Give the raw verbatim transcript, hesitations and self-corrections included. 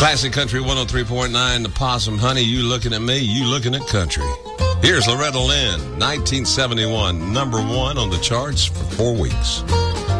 Classic Country one oh three point nine, the Possum. Honey, you looking at me, you looking at country. Here's Loretta Lynn, nineteen seventy-one, number one on the charts for four weeks.